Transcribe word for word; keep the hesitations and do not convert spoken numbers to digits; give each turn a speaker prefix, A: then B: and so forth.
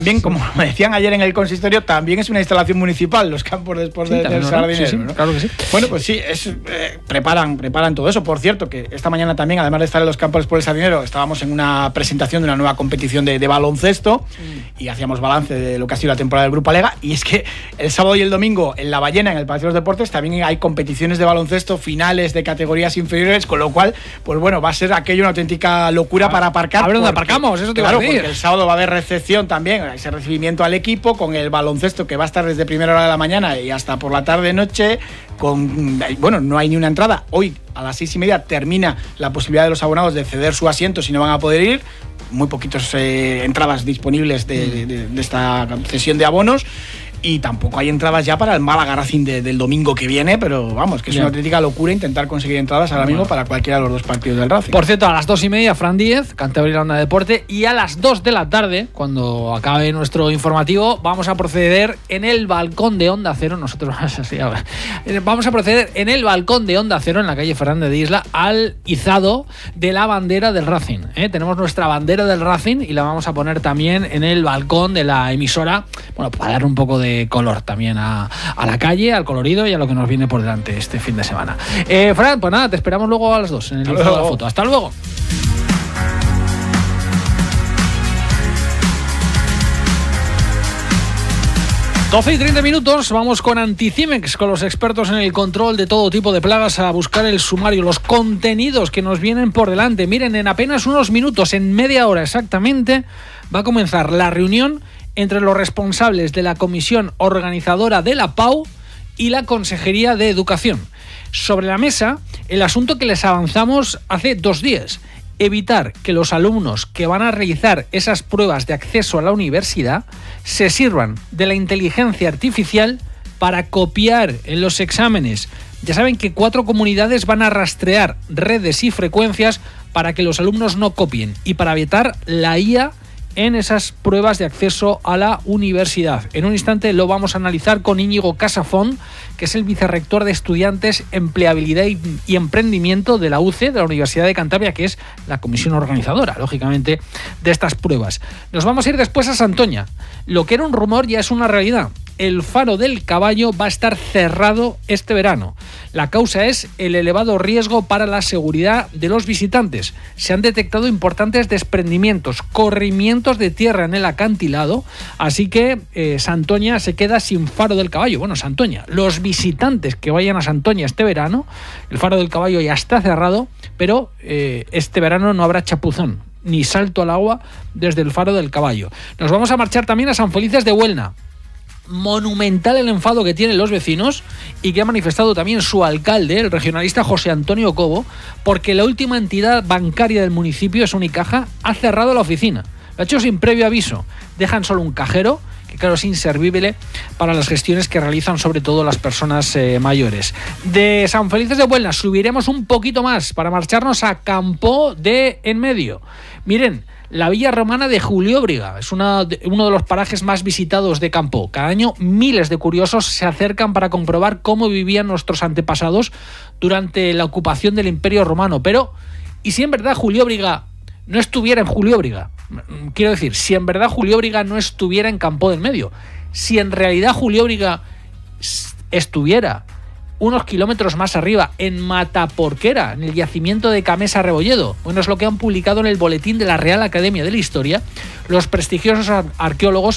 A: Bien, como me decían ayer en el consistorio, también es una instalación municipal, los campos después sí, de, del Sardinero,
B: sí, sí,
A: ¿no?
B: Claro que sí.
A: Bueno, pues sí, es, eh, preparan, preparan todo eso. Por cierto, que esta mañana también, además de estar en los campos después del Sardinero, estábamos en una presentación de una nueva competición de, de baloncesto mm. y hacíamos balance de lo que ha sido la temporada del Grupo Alega. Y es que el sábado y el domingo en La Ballena, en el Palacio de los Deportes, también hay competiciones de baloncesto, finales de categorías inferiores, con lo cual, pues bueno, va a ser aquello una auténtica locura ah, para aparcar.
B: A ver dónde aparcamos, eso te
A: claro,
B: iba a decir.
A: Porque el sábado va a haber recepción también, ese recibimiento al equipo, con el baloncesto que va a estar desde primera hora de la mañana y hasta por la tarde-noche, con, bueno, no hay ni una entrada. Hoy a las seis y media termina la posibilidad de los abonados de ceder su asiento si no van a poder ir. Muy poquitas eh, entradas disponibles de, de, de esta cesión de abonos. Y tampoco hay entradas ya para el Málaga Racing de, del domingo que viene, pero vamos, que es yeah. una auténtica locura intentar conseguir entradas ahora bueno. mismo para cualquiera de los dos partidos del Racing.
B: Por cierto, a las dos y media, Fran Díez, Cantabria Irlanda Deporte, y a las dos de la tarde, cuando acabe nuestro informativo, vamos a proceder en el balcón de Onda Cero, nosotros así, vamos a proceder en el balcón de Onda Cero, en la calle Fernández de Isla, al izado de la bandera del Racing. ¿eh? Tenemos nuestra bandera del Racing y la vamos a poner también en el balcón de la emisora, bueno, para dar un poco de color también a, a la calle, al colorido y a lo que nos viene por delante este fin de semana. Eh, Fran, pues nada, te esperamos luego a las dos en el izado de la foto. Hasta luego. doce y treinta minutos, vamos con Anticimex, con los expertos en el control de todo tipo de plagas, a buscar el sumario, los contenidos que nos vienen por delante. Miren, en apenas unos minutos, en media hora exactamente, va a comenzar la reunión entre los responsables de la comisión organizadora de la P A U y la Consejería de Educación. Sobre la mesa, el asunto que les avanzamos hace dos días: evitar que los alumnos que van a realizar esas pruebas de acceso a la universidad se sirvan de la inteligencia artificial para copiar en los exámenes. Ya saben que cuatro comunidades van a rastrear redes y frecuencias para que los alumnos no copien y para evitar la I A en esas pruebas de acceso a la universidad. En un instante lo vamos a analizar con Íñigo Casafón, que es el vicerrector de Estudiantes, Empleabilidad y, y Emprendimiento de la U C E, de la Universidad de Cantabria, que es la comisión organizadora, lógicamente, de estas pruebas. Nos vamos a ir después a Santoña. Lo que era un rumor ya es una realidad. El Faro del Caballo va a estar cerrado este verano. La causa es el elevado riesgo para la seguridad de los visitantes. Se han detectado importantes desprendimientos, corrimientos de tierra en el acantilado, así que eh, Santoña se queda sin Faro del Caballo. Bueno, Santoña, los visitantes que vayan a Santoña este verano, el Faro del Caballo ya está cerrado, pero eh, este verano no habrá chapuzón ni salto al agua desde el Faro del Caballo. Nos vamos a marchar también a San Felices de Huelna. Monumental el enfado que tienen los vecinos y que ha manifestado también su alcalde, el regionalista José Antonio Cobo, porque la última entidad bancaria del municipio, es Unicaja, ha cerrado la oficina. Lo ha hecho sin previo aviso. Dejan solo un cajero, que claro es inservible para las gestiones que realizan sobre todo las personas eh, mayores. De San Felices de Huelna subiremos un poquito más para marcharnos a Campo de Enmedio. Miren, la Villa Romana de Julióbriga es una, uno de los parajes más visitados de Campo. Cada año miles de curiosos se acercan para comprobar cómo vivían nuestros antepasados durante la ocupación del Imperio Romano. Pero, ¿y si en verdad Julióbriga no estuviera en Julióbriga? Quiero decir, si en verdad Julióbriga no estuviera en Campo del Medio, si en realidad Julióbriga estuviera unos kilómetros más arriba, en Mataporquera, en el yacimiento de Camesa Rebolledo. Bueno, es lo que han publicado en el boletín de la Real Academia de la Historia los prestigiosos arqueólogos